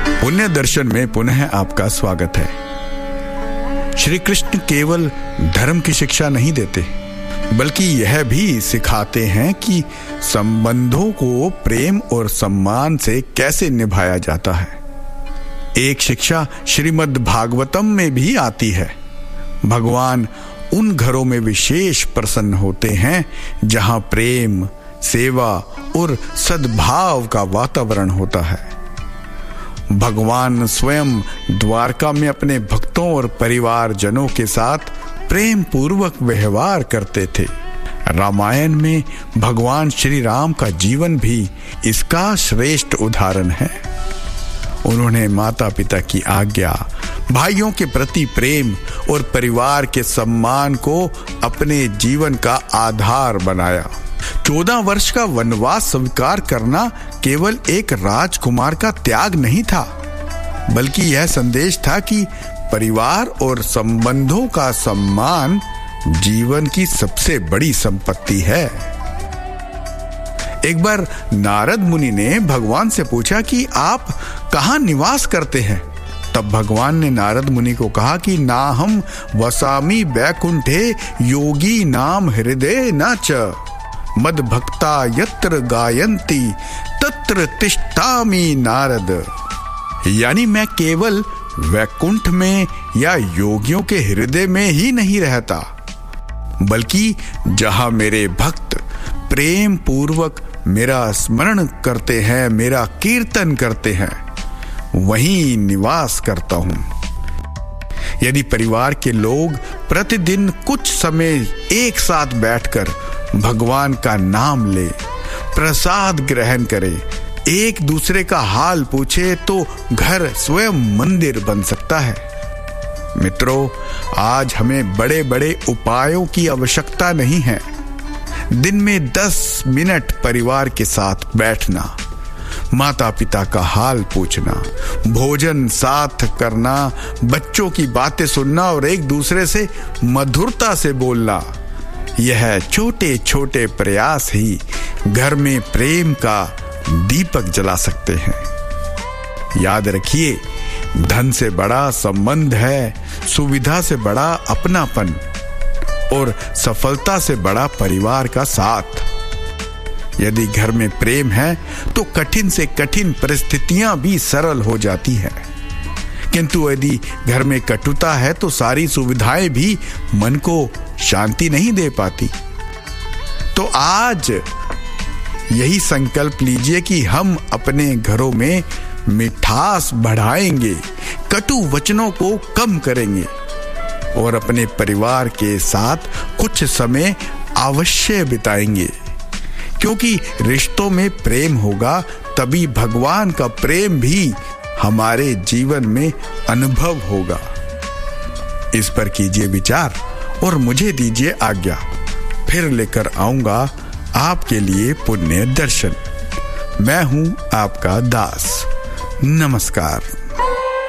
पुण्य दर्शन में पुनः आपका स्वागत है। श्री कृष्ण केवल धर्म की शिक्षा नहीं देते, बल्कि यह भी सिखाते हैं कि संबंधों को प्रेम और सम्मान से कैसे निभाया जाता है। एक शिक्षा श्रीमद् भागवतम में भी आती है। भगवान उन घरों में विशेष प्रसन्न होते हैं जहां प्रेम, सेवा और सद्भाव का वातावरण होता है। भगवान स्वयं द्वारका में अपने भक्तों और परिवारजनों के साथ प्रेम पूर्वक व्यवहार करते थे। रामायण में भगवान श्री राम का जीवन भी इसका श्रेष्ठ उदाहरण है। उन्होंने माता पिता की आज्ञा, भाइयों के प्रति प्रेम और परिवार के सम्मान को अपने जीवन का आधार बनाया। 14 वर्ष का वनवास स्वीकार करना केवल एक राजकुमार का त्याग नहीं था, बल्कि यह संदेश था कि परिवार और संबंधों का सम्मान जीवन की सबसे बड़ी संपत्ति है। एक बार नारद मुनि ने भगवान से पूछा कि आप कहाँ निवास करते हैं। तब भगवान ने नारद मुनि को कहा कि नाहम वसामि वैकुंठे योगी नाम हृदय न च मद भक्ता यत्र गायन्ति तत्र तिष्ठामि नारद। यानी मैं केवल वैकुंठ में या योगियों के हृदय में ही नहीं रहता, बल्कि जहां मेरे भक्त प्रेम पूर्वक मेरा स्मरण करते हैं, मेरा कीर्तन करते हैं, वहीं निवास करता हूं। यदि परिवार के लोग प्रतिदिन कुछ समय एक साथ बैठकर भगवान का नाम ले, प्रसाद ग्रहण करे, एक दूसरे का हाल पूछे, तो घर स्वयं मंदिर बन सकता है। मित्रों, आज हमें बड़े बड़े उपायों की आवश्यकता नहीं है। दिन में 10 मिनट परिवार के साथ बैठना, माता पिता का हाल पूछना, भोजन साथ करना, बच्चों की बातें सुनना और एक दूसरे से मधुरता से बोलना, यह छोटे छोटे प्रयास ही घर में प्रेम का दीपक जला सकते हैं। याद रखिए, धन से बड़ा संबंध है, सुविधा से बड़ा अपनापन और सफलता से बड़ा परिवार का साथ। यदि घर में प्रेम है तो कठिन से कठिन परिस्थितियां भी सरल हो जाती हैं। किंतु यदि घर में कटुता है तो सारी सुविधाएं भी मन को शांति नहीं दे पाती। तो आज यही संकल्प लीजिए कि हम अपने घरों में मिठास बढ़ाएंगे, कटु वचनों को कम करेंगे और अपने परिवार के साथ कुछ समय अवश्य बिताएंगे। क्योंकि रिश्तों में प्रेम होगा तभी भगवान का प्रेम भी हमारे जीवन में अनुभव होगा। इस पर कीजिए विचार और मुझे दीजिए आज्ञा। फिर लेकर आऊंगा आपके लिए पुण्य दर्शन। मैं हूं आपका दास। नमस्कार।